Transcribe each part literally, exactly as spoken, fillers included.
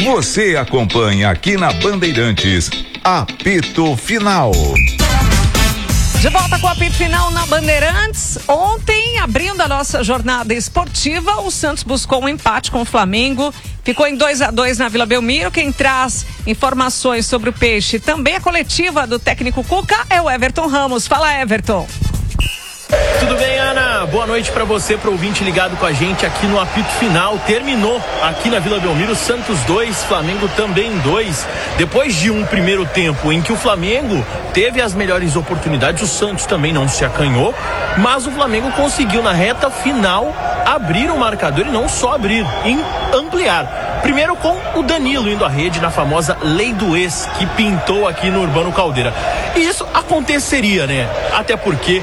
Você acompanha aqui na Bandeirantes, Apito Final. De volta com o apito final na Bandeirantes. Ontem, abrindo a nossa jornada esportiva, o Santos buscou um empate com o Flamengo. Ficou em dois a dois na Vila Belmiro. Quem traz informações sobre o Peixe, também a coletiva do técnico Cuca, é o Everton Ramos. Fala, Everton. Tudo bem, Ana? Boa noite pra você, pro ouvinte ligado com a gente aqui no apito final. Terminou aqui na Vila Belmiro, Santos dois, Flamengo também dois. Depois de um primeiro tempo em que o Flamengo teve as melhores oportunidades, o Santos também não se acanhou, mas o Flamengo conseguiu na reta final abrir o marcador, e não só abrir, em ampliar. Primeiro com o Danilo indo à rede na famosa lei do ex, que pintou aqui no Urbano Caldeira. E isso aconteceria, né? Até porque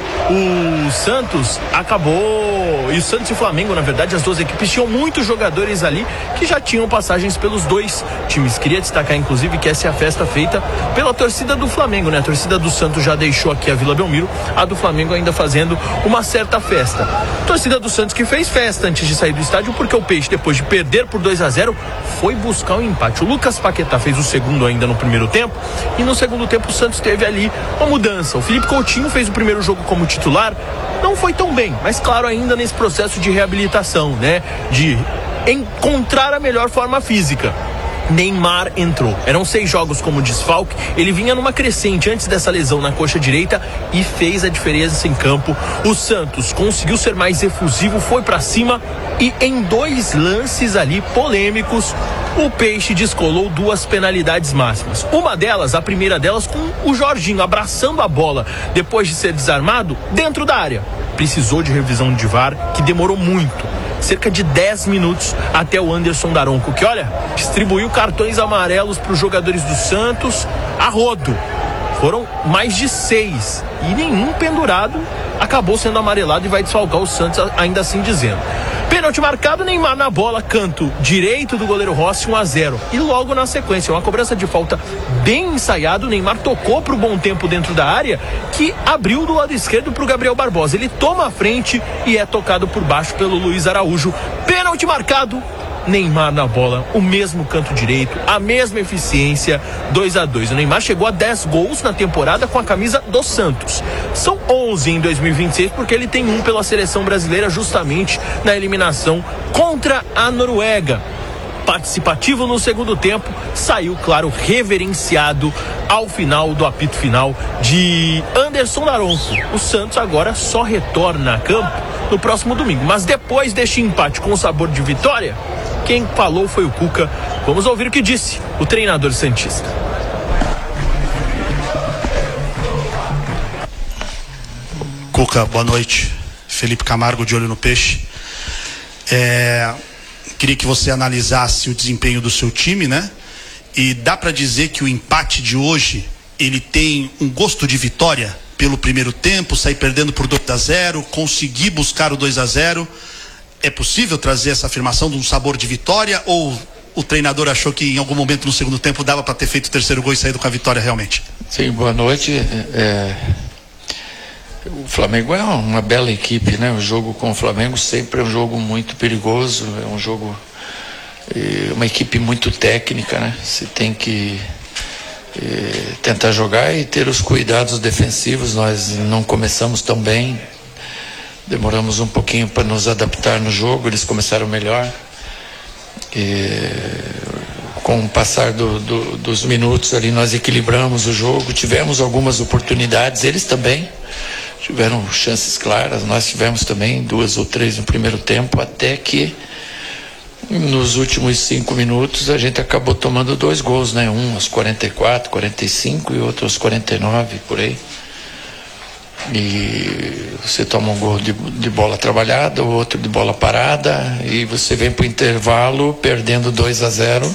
o Santos acabou, e o Santos e o Flamengo, na verdade, as duas equipes tinham muitos jogadores ali que já tinham passagens pelos dois times. Queria destacar, inclusive, que essa é a festa feita pela torcida do Flamengo, né? A torcida do Santos já deixou aqui a Vila Belmiro, a do Flamengo ainda fazendo uma certa festa. A torcida do Santos que fez festa antes de sair do estádio, porque o Peixe, depois de perder por dois a zero, foi buscar um empate. O Lucas Paquetá fez o segundo ainda no primeiro tempo, e no segundo tempo o Santos teve ali uma mudança. O Felipe Coutinho fez o primeiro jogo como titular, não foi tão bem, mas claro, ainda nesse processo de reabilitação, né? De encontrar a melhor forma física. Neymar entrou. Eram seis jogos como desfalque. Ele vinha numa crescente antes dessa lesão na coxa direita e fez a diferença em campo. O Santos conseguiu ser mais efusivo, foi pra cima, e em dois lances ali polêmicos, o Peixe descolou duas penalidades máximas. Uma delas, a primeira delas, com o Jorginho abraçando a bola depois de ser desarmado dentro da área. Precisou de revisão de V A R, que demorou muito. Cerca de dez minutos até o Anderson Daronco, que, olha, distribuiu cartões amarelos para os jogadores do Santos a rodo. Foram mais de seis, e nenhum pendurado acabou sendo amarelado e vai desfalcar o Santos, ainda assim dizendo. Pênalti marcado, Neymar na bola, canto direito do goleiro Rossi, um a zero. E logo na sequência, uma cobrança de falta bem ensaiada, o Neymar tocou para o bom tempo dentro da área, que abriu do lado esquerdo para o Gabriel Barbosa. Ele toma a frente e é tocado por baixo pelo Luiz Araújo. Pênalti marcado, Neymar na bola, o mesmo canto direito, a mesma eficiência, dois a dois. O Neymar chegou a dez gols na temporada com a camisa do Santos. São onze em dois mil e vinte e seis, porque ele tem um pela seleção brasileira, justamente na eliminação contra a Noruega. Participativo no segundo tempo, saiu, claro, reverenciado ao final do apito final de Anderson Daronco. O Santos agora só retorna a campo no próximo domingo, mas depois deste empate com sabor de vitória, quem falou foi o Cuca. Vamos ouvir o que disse o treinador santista. Cuca, boa noite. Felipe Camargo, de olho no peixe. É, queria que você analisasse o desempenho do seu time, né? E dá para dizer que o empate de hoje, ele tem um gosto de vitória pelo primeiro tempo, sair perdendo por dois a zero, conseguir buscar o dois a zero. É possível trazer essa afirmação de um sabor de vitória, ou o treinador achou que em algum momento no segundo tempo dava para ter feito o terceiro gol e saído com a vitória realmente? Sim, boa noite. É... O Flamengo é uma bela equipe, né? O jogo com o Flamengo sempre é um jogo muito perigoso, é um jogo, é uma equipe muito técnica, né? Você tem que é, tentar jogar e ter os cuidados defensivos. Nós não começamos tão bem, demoramos um pouquinho para nos adaptar no jogo, eles começaram melhor. E, com o passar do, do, dos minutos ali, nós equilibramos o jogo, tivemos algumas oportunidades, eles também tiveram chances claras, nós tivemos também duas ou três no primeiro tempo, até que nos últimos cinco minutos a gente acabou tomando dois gols, né? Um aos quarenta e quatro, quarenta e cinco e outro aos quarenta e nove, por aí. E você toma um gol de, de bola trabalhada, o outro de bola parada, e você vem para o intervalo perdendo dois a zero,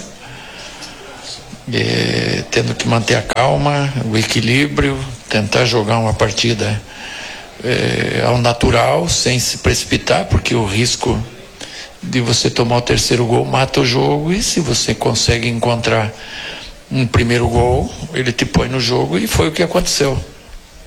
e, tendo que manter a calma, o equilíbrio, tentar jogar uma partida é, ao natural, sem se precipitar, porque o risco de você tomar o terceiro gol mata o jogo, e se você consegue encontrar um primeiro gol, ele te põe no jogo, e foi o que aconteceu.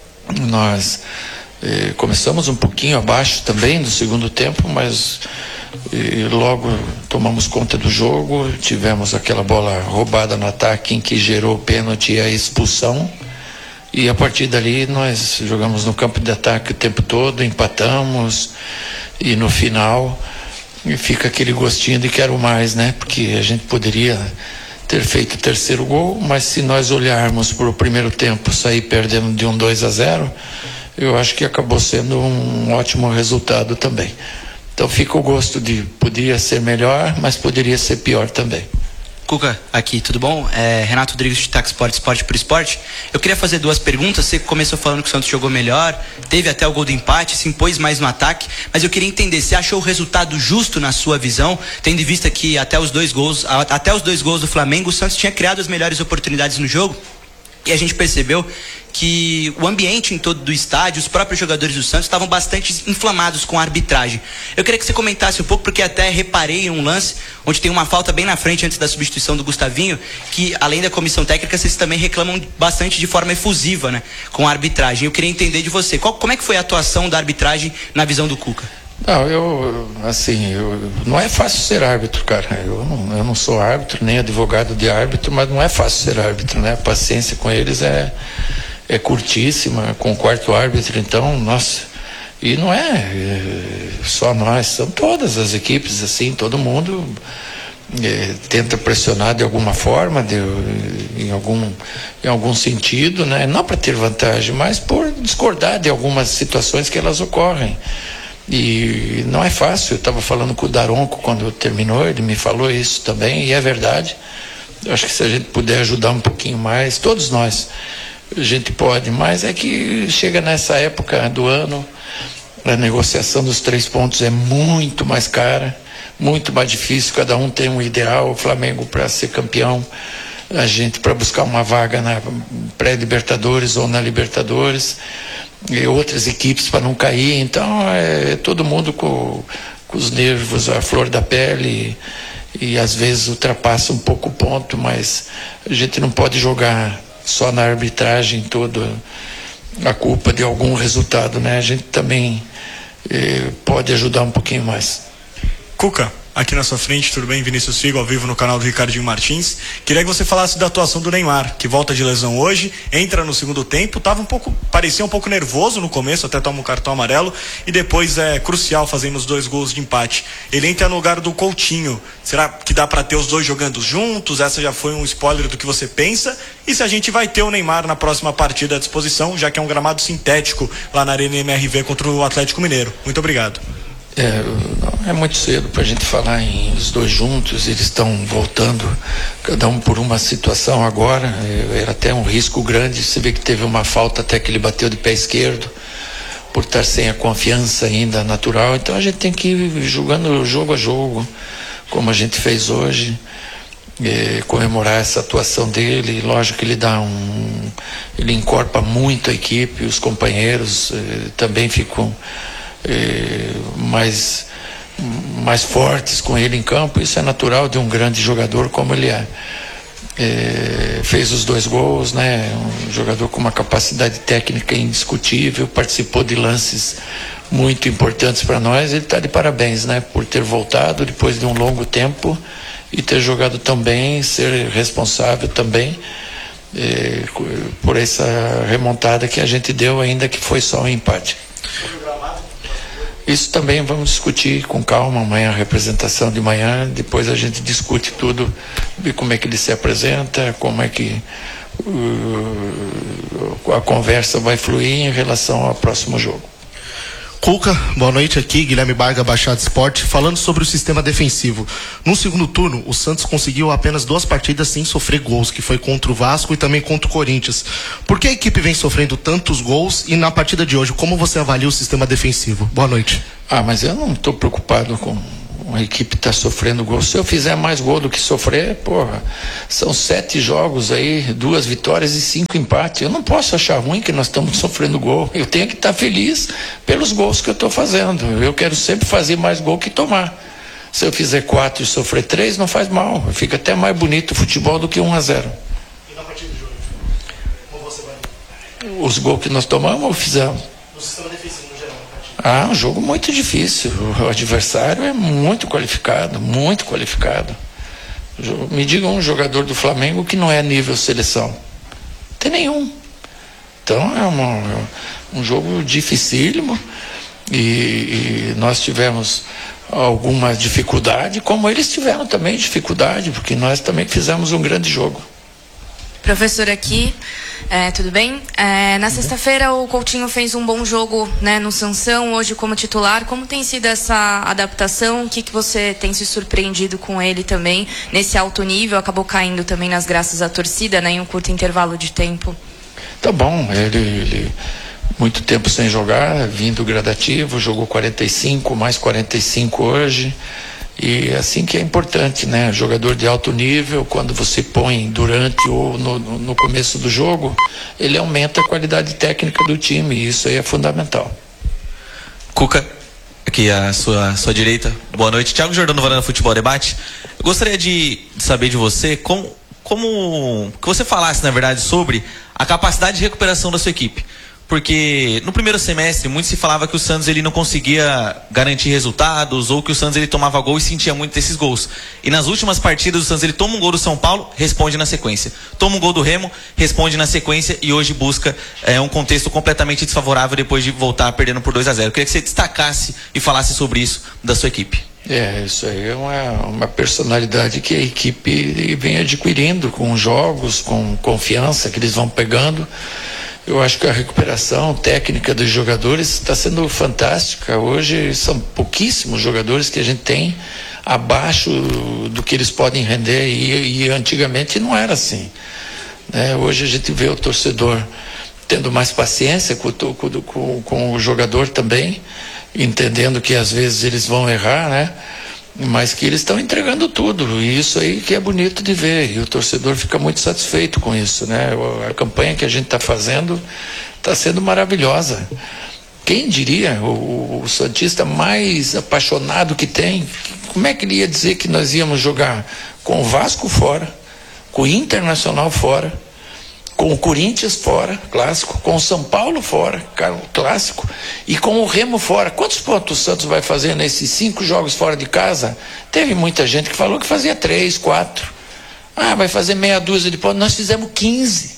Nós eh, começamos um pouquinho abaixo também no segundo tempo, mas E logo tomamos conta do jogo, tivemos aquela bola roubada no ataque em que gerou o pênalti e a expulsão. E a partir dali nós jogamos no campo de ataque o tempo todo, empatamos e no final fica aquele gostinho de quero mais, né? Porque a gente poderia ter feito o terceiro gol, mas se nós olharmos para o primeiro tempo sair perdendo de um dois a zero, eu acho que acabou sendo um ótimo resultado também. Então fica o gosto de poderia ser melhor, mas poderia ser pior também. Cuca, aqui, tudo bom? É, Renato Rodrigues de Tax Sport, Esporte por Esporte. Eu queria fazer duas perguntas. Você começou falando que o Santos jogou melhor, teve até o gol do empate, se impôs mais no ataque, mas eu queria entender, você achou o resultado justo na sua visão, tendo em vista que até os dois gols, até os dois gols do Flamengo, o Santos tinha criado as melhores oportunidades no jogo? E a gente percebeu que o ambiente em todo do estádio, os próprios jogadores do Santos estavam bastante inflamados com a arbitragem. Eu queria que você comentasse um pouco, porque até reparei em um lance onde tem uma falta bem na frente antes da substituição do Gustavinho, que além da comissão técnica, vocês também reclamam bastante de forma efusiva, né, com a arbitragem. Eu queria entender de você, qual, como é que foi a atuação da arbitragem na visão do Cuca? Não, eu, assim, eu, não é fácil ser árbitro, cara. Eu não, eu não sou árbitro, nem advogado de árbitro, mas não é fácil ser árbitro, né? A paciência com eles é, é curtíssima, com o quarto árbitro, então, nossa. E não é, é só nós, são todas as equipes, assim, todo mundo é, tenta pressionar de alguma forma, de, em, algum, em algum sentido, né? Não para ter vantagem, mas por discordar de algumas situações que elas ocorrem. E não é fácil. Eu estava falando com o Daronco quando terminou, ele me falou isso também, e é verdade. Eu acho que se a gente puder ajudar um pouquinho mais, todos nós, a gente pode, mas é que chega nessa época do ano, a negociação dos três pontos é muito mais cara, muito mais difícil, cada um tem um ideal, o Flamengo para ser campeão, a gente para buscar uma vaga na pré-Libertadores ou na Libertadores, e outras equipes para não cair. Então é todo mundo com, com os nervos à flor da pele e, e às vezes ultrapassa um pouco o ponto, mas a gente não pode jogar só na arbitragem toda a culpa de algum resultado, né? A gente também eh, pode ajudar um pouquinho mais. Cuca, aqui na sua frente, tudo bem? Vinícius Figo, ao vivo no canal do Ricardinho Martins. Queria que você falasse da atuação do Neymar, que volta de lesão hoje, entra no segundo tempo, tava um pouco, parecia um pouco nervoso no começo, até toma um cartão amarelo, e depois é crucial fazendo os dois gols de empate. Ele entra no lugar do Coutinho. Será que dá para ter os dois jogando juntos? Essa já foi um spoiler do que você pensa? E se a gente vai ter o Neymar na próxima partida à disposição, já que é um gramado sintético lá na Arena M R V contra o Atlético Mineiro? Muito obrigado. É, não, é muito cedo para a gente falar em os dois juntos, eles estão voltando, cada um por uma situação agora, é, era até um risco grande, você vê que teve uma falta até que ele bateu de pé esquerdo, por estar sem a confiança ainda natural, então a gente tem que ir jogando jogo a jogo, como a gente fez hoje, é, comemorar essa atuação dele. Lógico que ele dá um, ele encorpa muito a equipe, os companheiros é, também ficam É, mais, mais fortes com ele em campo. Isso é natural de um grande jogador como ele é. É, fez os dois gols, né? Um jogador com uma capacidade técnica indiscutível, participou de lances muito importantes para nós. Ele está de parabéns, né? Por ter voltado depois de um longo tempo e ter jogado tão bem, ser responsável também é, por essa remontada que a gente deu, ainda que foi só um empate. Isso também vamos discutir com calma amanhã, a representação de manhã, depois a gente discute tudo, ver como é que ele se apresenta, como é que uh, a conversa vai fluir em relação ao próximo jogo. Cuca, boa noite aqui, Guilherme Barga, Baixada Esporte, falando sobre o sistema defensivo. No segundo turno, o Santos conseguiu apenas duas partidas sem sofrer gols, que foi contra o Vasco e também contra o Corinthians. Por que a equipe vem sofrendo tantos gols e na partida de hoje, como você avalia o sistema defensivo? Boa noite. Ah, mas eu não estou preocupado com a equipe estar tá sofrendo gol. Se eu fizer mais gol do que sofrer, porra, são sete jogos aí, duas vitórias e cinco empates. Eu não posso achar ruim que nós estamos sofrendo gol. Eu tenho que estar tá feliz pelos gols que eu estou fazendo. Eu quero sempre fazer mais gol que tomar. Se eu fizer quatro e sofrer três, não faz mal. Fica até mais bonito o futebol do que um a zero. E na partida de hoje? Como você vai? Os gols que nós tomamos ou fizemos? No sistema defensivo, no geral. Ah, um jogo muito difícil. O adversário é muito qualificado, muito qualificado. Me diga um jogador do Flamengo que não é nível seleção. Não tem nenhum. Então é uma, um jogo dificílimo e, e nós tivemos alguma dificuldade, como eles tiveram também dificuldade, porque nós também fizemos um grande jogo. Professor aqui, é, tudo bem? É, na sexta-feira o Coutinho fez um bom jogo, né, no Sansão, hoje como titular. Como tem sido essa adaptação? O que, que você tem se surpreendido com ele também nesse alto nível? Acabou caindo também nas graças da torcida, né, em um curto intervalo de tempo. Tá bom, ele, ele muito tempo sem jogar, vindo gradativo, jogou quarenta e cinco, mais quarenta e cinco hoje. E assim que é importante, né? Jogador de alto nível, quando você põe durante ou no, no começo do jogo, ele aumenta a qualidade técnica do time, e isso aí é fundamental. Cuca, aqui à sua, sua direita, boa noite. Thiago Jordano, Varanda Futebol Debate. Eu gostaria de saber de você como, como que você falasse, na verdade, sobre a capacidade de recuperação da sua equipe. Porque no primeiro semestre muito se falava que o Santos ele não conseguia garantir resultados, ou que o Santos ele tomava gol e sentia muito desses gols. E nas últimas partidas o Santos ele toma um gol do São Paulo, responde na sequência. Toma um gol do Remo, responde na sequência, e hoje busca é, um contexto completamente desfavorável depois de voltar perdendo por dois a zero. Eu queria que você destacasse e falasse sobre isso da sua equipe. É, isso aí é uma, uma personalidade que a equipe vem adquirindo com jogos, com confiança que eles vão pegando. Eu acho que a recuperação técnica dos jogadores está sendo fantástica. Hoje são pouquíssimos jogadores que a gente tem abaixo do que eles podem render, e, e antigamente não era assim, né? Hoje a gente vê o torcedor tendo mais paciência com, com, com, com o jogador também, entendendo que às vezes eles vão errar, né? Mas que eles estão entregando tudo, e isso aí que é bonito de ver, e o torcedor fica muito satisfeito com isso, né? A campanha que a gente está fazendo está sendo maravilhosa. Quem diria, o, o santista mais apaixonado que tem, como é que ele ia dizer que nós íamos jogar com o Vasco fora, com o Internacional fora, com o Corinthians fora, clássico, com o São Paulo fora, clássico, e com o Remo fora? Quantos pontos o Santos vai fazer nesses cinco jogos fora de casa? Teve muita gente que falou que fazia três, quatro. Ah, vai fazer meia dúzia de pontos. Nós fizemos quinze.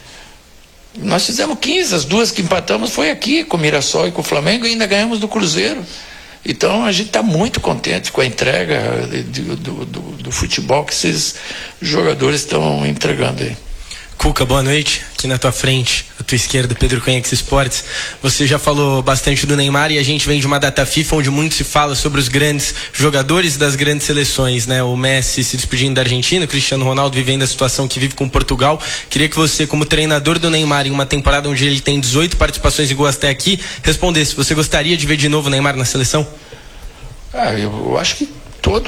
Nós fizemos quinze. As duas que empatamos foi aqui, com o Mirassol e com o Flamengo, e ainda ganhamos do Cruzeiro. Então a gente está muito contente com a entrega do, do, do, do futebol que esses jogadores estão entregando aí. Cuca, boa noite. Aqui na tua frente, à tua esquerda, Pedro Canhex Esportes. Você já falou bastante do Neymar, e a gente vem de uma data FIFA onde muito se fala sobre os grandes jogadores das grandes seleções, né? O Messi se despedindo da Argentina, o Cristiano Ronaldo vivendo a situação que vive com Portugal. Queria que você, como treinador do Neymar, em uma temporada onde ele tem dezoito participações e gols até aqui, respondesse: você gostaria de ver de novo o Neymar na seleção? Ah, eu acho que todo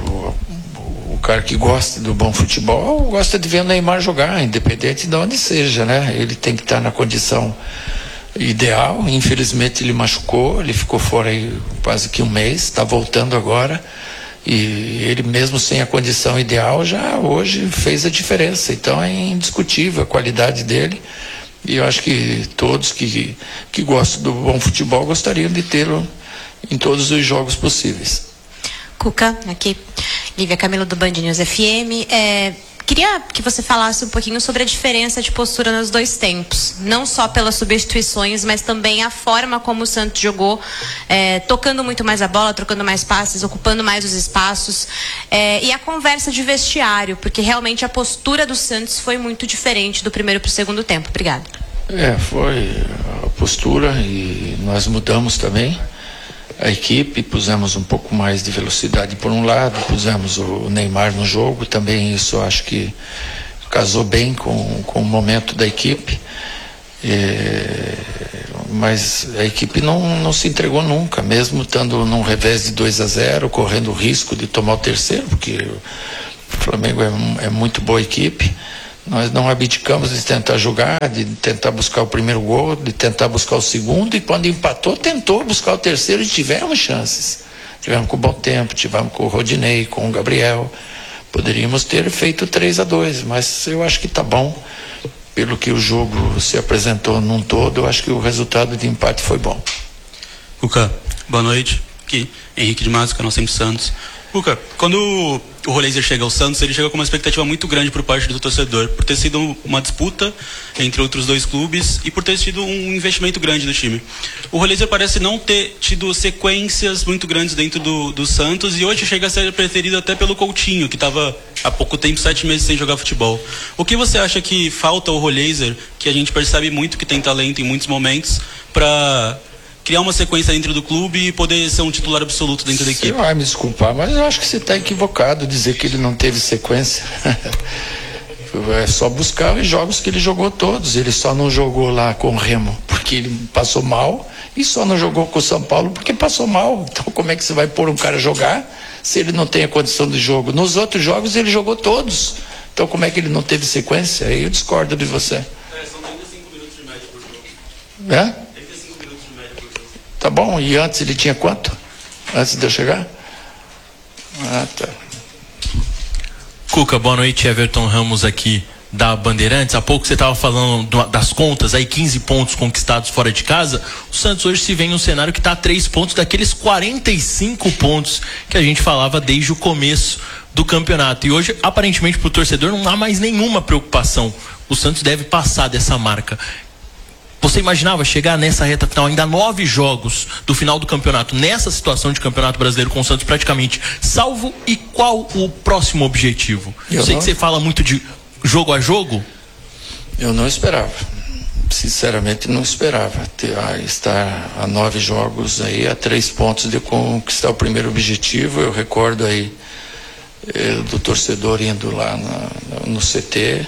o cara que gosta do bom futebol gosta de ver o Neymar jogar, independente de onde seja, né? Ele tem que estar na condição ideal. Infelizmente ele machucou, ele ficou fora aí quase que um mês, está voltando agora, e ele mesmo sem a condição ideal já hoje fez a diferença. Então é indiscutível a qualidade dele, e eu acho que todos que, que gostam do bom futebol gostariam de tê-lo em todos os jogos possíveis. Cuca, aqui, Lívia Camilo do Band News F M. É, queria que você falasse um pouquinho sobre a diferença de postura nos dois tempos. Não só pelas substituições, mas também a forma como o Santos jogou, é, tocando muito mais a bola, trocando mais passes, ocupando mais os espaços. É, e a conversa de vestiário, porque realmente a postura do Santos foi muito diferente do primeiro para o segundo tempo. Obrigada. É, foi a postura, e nós mudamos também a equipe, pusemos um pouco mais de velocidade por um lado, pusemos o Neymar no jogo também. Isso acho que casou bem com, com o momento da equipe, é, mas a equipe não, não se entregou nunca, mesmo estando num revés de dois a zero, correndo o risco de tomar o terceiro, porque o Flamengo é, é muito boa equipe. Nós não abdicamos de tentar jogar, de tentar buscar o primeiro gol, de tentar buscar o segundo, e quando empatou, tentou buscar o terceiro, e tivemos chances. Tivemos com o Bom Tempo, tivemos com o Rodinei, com o Gabriel. Poderíamos ter feito três a dois, mas eu acho que tá bom. Pelo que o jogo se apresentou num todo, eu acho que o resultado de empate foi bom. Cuca, boa noite. Aqui, Henrique de Matos, canal Sempre Santos. Cuca, quando o Roleiser chega ao Santos, ele chega com uma expectativa muito grande por parte do torcedor, por ter sido uma disputa entre outros dois clubes e por ter sido um investimento grande do time. O Roleiser parece não ter tido sequências muito grandes dentro do, do Santos e hoje chega a ser preferido até pelo Coutinho, que estava há pouco tempo, sete meses sem jogar futebol. O que você acha que falta ao Roleiser, que a gente percebe muito que tem talento em muitos momentos, para criar uma sequência dentro do clube e poder ser um titular absoluto dentro da equipe? Você vai me desculpar, mas eu acho que você está equivocado dizer que ele não teve sequência. É só buscar os jogos que ele jogou todos. Ele só não jogou lá com o Remo porque ele passou mal e só não jogou com o São Paulo porque passou mal. Então como é que você vai pôr um cara a jogar se ele não tem a condição de jogo? Nos outros jogos ele jogou todos. Então como é que ele não teve sequência? Aí eu discordo de você. É, são trinta e cinco minutos de média por jogo. É? Tá bom, e antes ele tinha quanto? Antes de eu chegar? Ah, tá. Cuca, boa noite, Everton Ramos aqui da Bandeirantes. Há pouco você estava falando das contas, aí quinze pontos conquistados fora de casa. O Santos hoje se vê em um cenário que está a três pontos daqueles quarenta e cinco pontos que a gente falava desde o começo do campeonato. E hoje, aparentemente, para o torcedor não há mais nenhuma preocupação. O Santos deve passar dessa marca. Você imaginava chegar nessa reta final, ainda nove jogos do final do campeonato, nessa situação de campeonato brasileiro com o Santos praticamente salvo? E qual o próximo objetivo? Eu, Eu sei não... que você fala muito de jogo a jogo. Eu não esperava. Sinceramente, não esperava ter, ah, estar a nove jogos aí, a três pontos de conquistar o primeiro objetivo. Eu recordo aí eh, do torcedor indo lá na, no C T,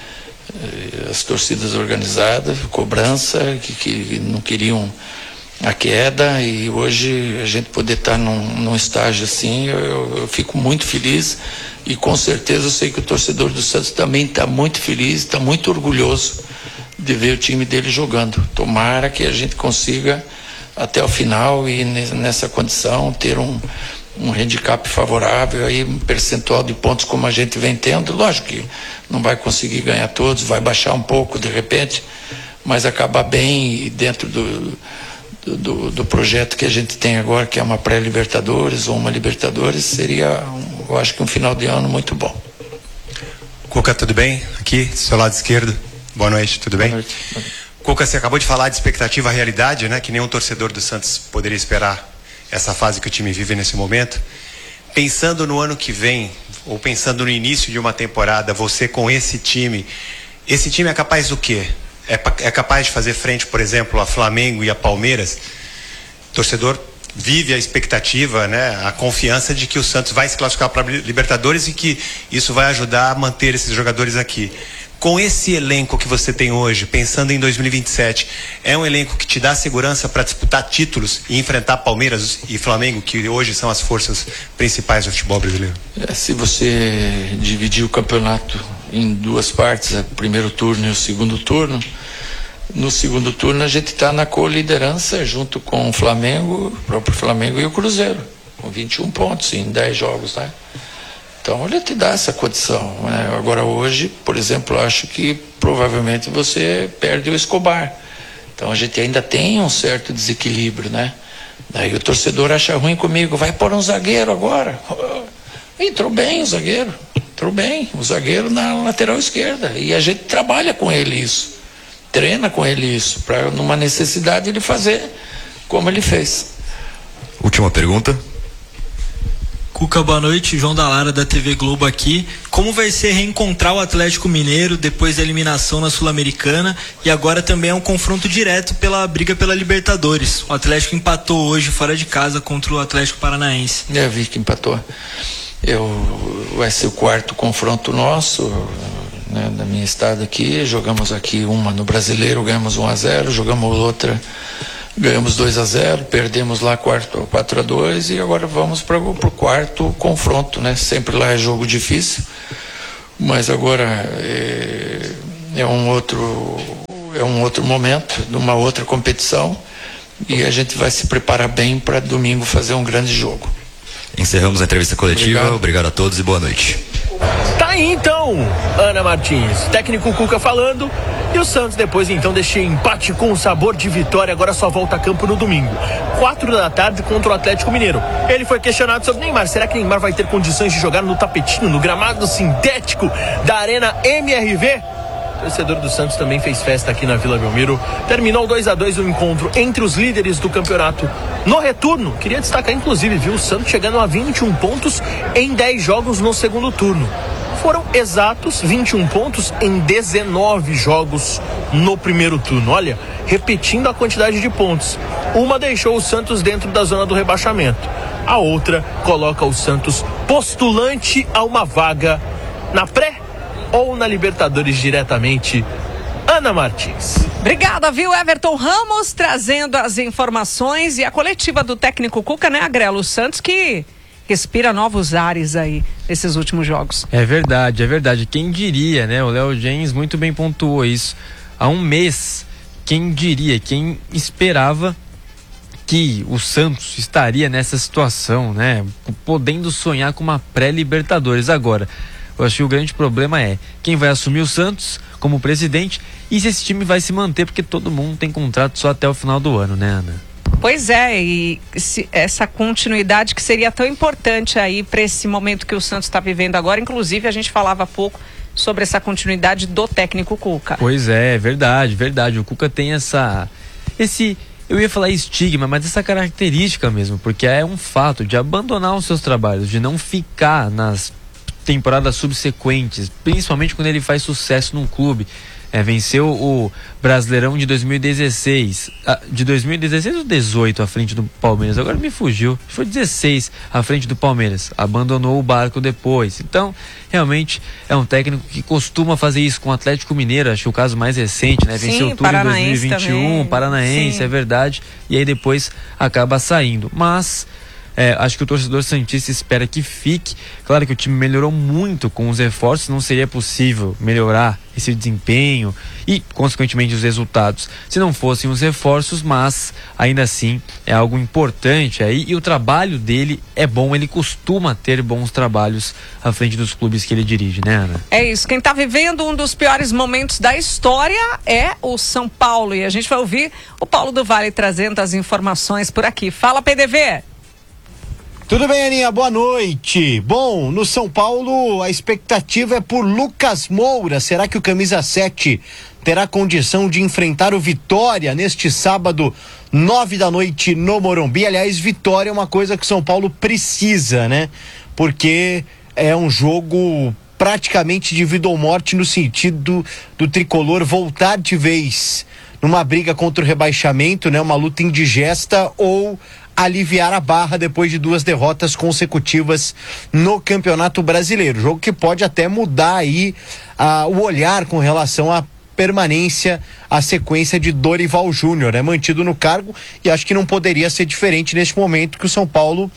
as torcidas organizadas, cobrança, que, que não queriam a queda, e hoje a gente poder estar num, num estágio assim, eu, eu fico muito feliz, e com certeza eu sei que o torcedor do Santos também está muito feliz, está muito orgulhoso de ver o time dele jogando. Tomara que a gente consiga até o final e nessa condição ter um um handicap favorável, aí um percentual de pontos como a gente vem tendo. Lógico que não vai conseguir ganhar todos, vai baixar um pouco de repente, mas acabar bem dentro do, do, do projeto que a gente tem agora, que é uma pré-Libertadores ou uma Libertadores, seria, um, eu acho que um final de ano muito bom. Cuca, tudo bem? Aqui, do seu lado esquerdo. Boa noite, tudo bem? Boa noite. Boa noite. Cuca, você acabou de falar de expectativa à realidade, né? Que nenhum torcedor do Santos poderia esperar essa fase que o time vive nesse momento. Pensando no ano que vem, ou pensando no início de uma temporada, você com esse time, esse time é capaz do quê? É, é capaz de fazer frente, por exemplo, a Flamengo e a Palmeiras? O torcedor vive a expectativa, né, a confiança de que o Santos vai se classificar para a Libertadores e que isso vai ajudar a manter esses jogadores aqui. Com esse elenco que você tem hoje, pensando em dois mil e vinte e sete, é um elenco que te dá segurança para disputar títulos e enfrentar Palmeiras e Flamengo, que hoje são as forças principais do futebol brasileiro? É, se você dividir o campeonato em duas partes, o primeiro turno e o segundo turno, no segundo turno a gente está na co-liderança junto com o Flamengo, o próprio Flamengo e o Cruzeiro, com vinte e um pontos em dez jogos, né? Então ele te dá essa condição, né? Agora hoje, por exemplo, eu acho que provavelmente você perde o Escobar. Então a gente ainda tem um certo desequilíbrio, né? Daí o torcedor acha ruim comigo, vai pôr um zagueiro agora. Entrou bem o zagueiro, entrou bem o zagueiro na lateral esquerda. E a gente trabalha com ele isso, treina com ele isso, para numa necessidade ele fazer como ele fez. Última pergunta. Cuca, boa noite, João da Lara da T V Globo aqui. Como vai ser reencontrar o Atlético Mineiro depois da eliminação na Sul-Americana e agora também é um confronto direto pela briga pela Libertadores? O Atlético empatou hoje fora de casa contra o Atlético Paranaense. Eu vi que empatou. Eu, vai ser o quarto confronto nosso, né, da minha estada aqui. Jogamos aqui uma no Brasileiro, ganhamos um a zero, jogamos outra, ganhamos dois a zero, perdemos lá quatro a dois e agora vamos para o quarto confronto, né? Sempre lá é jogo difícil, mas agora é, é um outro é um outro momento, de uma outra competição, e a gente vai se preparar bem para domingo fazer um grande jogo. Encerramos a entrevista coletiva. Obrigado, Obrigado a todos e boa noite. Tá aí então, Ana Martins, técnico Cuca falando, e o Santos depois então deixa empate com sabor de vitória, agora só volta a campo no domingo, quatro da tarde contra o Atlético Mineiro. Ele foi questionado sobre Neymar, será que Neymar vai ter condições de jogar no tapetinho, no gramado sintético da Arena M R V? O torcedor do Santos também fez festa aqui na Vila Belmiro. Terminou dois a dois o encontro entre os líderes do campeonato. No retorno, queria destacar inclusive, viu, o Santos chegando a vinte e um pontos em dez jogos no segundo turno. Foram exatos vinte e um pontos em dezenove jogos no primeiro turno. Olha, repetindo a quantidade de pontos. Uma deixou o Santos dentro da zona do rebaixamento. A outra coloca o Santos postulante a uma vaga na pré ou na Libertadores diretamente. Ana Martins. Obrigada, viu, Everton Ramos, trazendo as informações e a coletiva do técnico Cuca, né, Agrelo? O Santos que respira novos ares aí nesses últimos jogos. É verdade, é verdade. Quem diria, né? O Léo James muito bem pontuou isso. Há um mês, quem diria, quem esperava que o Santos estaria nessa situação, né? Podendo sonhar com uma pré-Libertadores agora. Eu acho que o grande problema é quem vai assumir o Santos como presidente e se esse time vai se manter, porque todo mundo tem contrato só até o final do ano, né, Ana? Pois é, e se, essa continuidade que seria tão importante aí para esse momento que o Santos está vivendo agora. Inclusive, a gente falava há pouco sobre essa continuidade do técnico Cuca. Pois é, verdade, verdade. O Cuca tem essa... esse... eu ia falar estigma, mas essa característica mesmo, porque é um fato de abandonar os seus trabalhos, de não ficar nas temporadas subsequentes, principalmente quando ele faz sucesso num clube. É, venceu o Brasileirão de dois mil e dezesseis, de dois mil e dezesseis ou dezoito à frente do Palmeiras, agora me fugiu, foi dezesseis à frente do Palmeiras, abandonou o barco depois. Então, realmente é um técnico que costuma fazer isso com o Atlético Mineiro, acho que o caso mais recente, né? Venceu Sim, tudo em dois mil e vinte e um, também. Paranaense, Sim. é verdade, e aí depois acaba saindo, mas... É, acho que o torcedor santista espera que fique. Claro que o time melhorou muito com os reforços, não seria possível melhorar esse desempenho e, consequentemente, os resultados se não fossem os reforços, mas ainda assim é algo importante aí, e o trabalho dele é bom, ele costuma ter bons trabalhos à frente dos clubes que ele dirige, né, Ana? É isso, quem está vivendo um dos piores momentos da história é o São Paulo, e a gente vai ouvir o Paulo do Vale trazendo as informações por aqui. Fala, P D V! Tudo bem, Aninha? Boa noite. Bom, no São Paulo a expectativa é por Lucas Moura. Será que o camisa sete terá condição de enfrentar o Vitória neste sábado, nove da noite no Morumbi? Aliás, Vitória é uma coisa que o São Paulo precisa, né? Porque é um jogo praticamente de vida ou morte no sentido do tricolor voltar de vez numa briga contra o rebaixamento, né? Uma luta indigesta, ou aliviar a barra depois de duas derrotas consecutivas no Campeonato Brasileiro. Jogo que pode até mudar aí ah, o olhar com relação à permanência, à sequência de Dorival Júnior, é mantido no cargo, e acho que não poderia ser diferente neste momento que o São Paulo,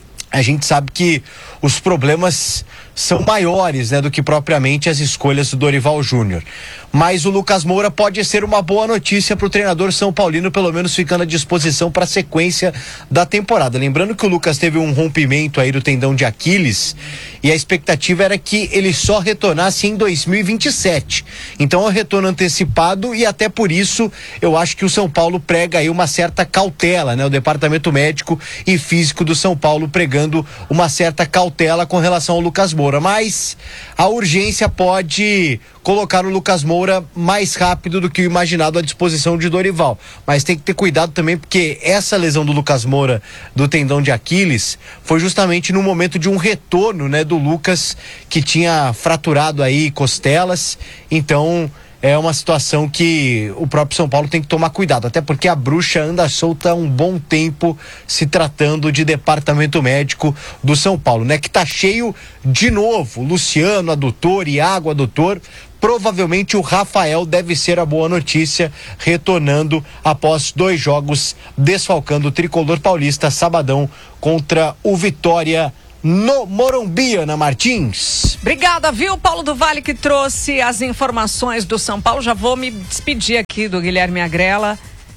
a gente sabe que os problemas são maiores, né, do que propriamente as escolhas do Dorival Júnior. Mas o Lucas Moura pode ser uma boa notícia para o treinador São Paulino, pelo menos ficando à disposição para a sequência da temporada. Lembrando que o Lucas teve um rompimento aí do tendão de Aquiles e a expectativa era que ele só retornasse em dois mil e vinte e sete. Então é um retorno antecipado, e até por isso eu acho que o São Paulo prega aí uma certa cautela, né? O departamento médico e físico do São Paulo pregando uma certa cautela com relação ao Lucas Moura. Mas a urgência pode colocar o Lucas Moura mais rápido do que o imaginado à disposição de Dorival. Mas tem que ter cuidado também, porque essa lesão do Lucas Moura do tendão de Aquiles foi justamente no momento de um retorno, né, do Lucas, que tinha fraturado aí costelas. Então é uma situação que o próprio São Paulo tem que tomar cuidado, até porque a bruxa anda solta há um bom tempo, se tratando de departamento médico do São Paulo, né? Que tá cheio de novo, Luciano, adutor, Iago, adutor. Provavelmente o Rafael deve ser a boa notícia, retornando após dois jogos, desfalcando o tricolor paulista, sabadão, contra o Vitória no Morumbi, Ana Martins. Obrigada, viu, Paulo do Vale, que trouxe as informações do São Paulo. Já vou me despedir aqui do Guilherme Agrela.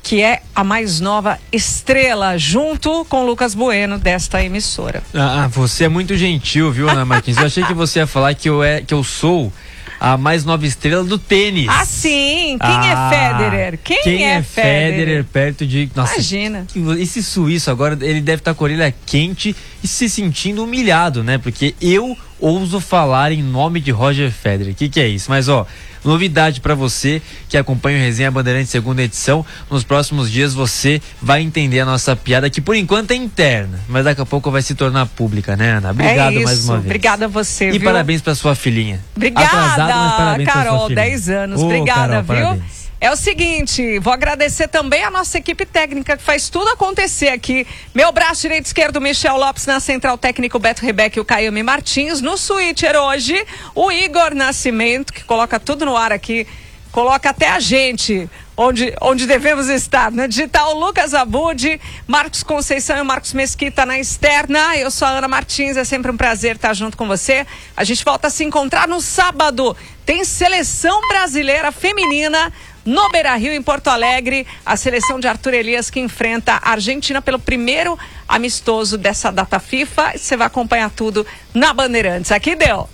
que é a mais nova estrela, junto com o Lucas Bueno, desta emissora. Ah, você é muito gentil, viu, Ana Martins? Eu achei que você ia falar que eu, é, que eu sou a mais nova estrela do tênis. Ah, sim! Quem ah, é Federer? Quem, quem é, é Federer? Federer? Perto de... Nossa, imagina. Esse suíço agora, ele deve estar com a orelha quente e se sentindo humilhado, né? Porque eu ouso falar em nome de Roger Federer. O que, que é isso? Mas, ó, novidade pra você que acompanha o Resenha Bandeirantes segunda edição. Nos próximos dias você vai entender a nossa piada, que por enquanto é interna, mas daqui a pouco vai se tornar pública, né, Ana? Obrigado é isso. mais uma vez. Obrigada a você, E viu? parabéns pra sua filhinha. Obrigada, Atrasado, mas parabéns pra Carol, sua filhinha. dez anos. Ô, Obrigada, Carol, viu? parabéns. É o seguinte, vou agradecer também a nossa equipe técnica que faz tudo acontecer aqui. Meu braço direito e esquerdo, Michel Lopes, na central técnico, Beto Rebeck e o Caio Martins. No switcher hoje, o Igor Nascimento, que coloca tudo no ar aqui, coloca até a gente onde, onde devemos estar. No digital, Lucas Abud, Marcos Conceição e Marcos Mesquita na externa. Eu sou a Ana Martins, é sempre um prazer estar junto com você. A gente volta a se encontrar no sábado. Tem seleção brasileira feminina no Beira-Rio, em Porto Alegre, a seleção de Arthur Elias que enfrenta a Argentina pelo primeiro amistoso dessa data FIFA. Você vai acompanhar tudo na Bandeirantes. Aqui deu.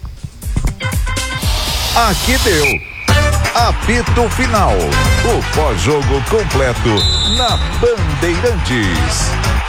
Aqui deu. Apito Final. O pós-jogo completo na Bandeirantes.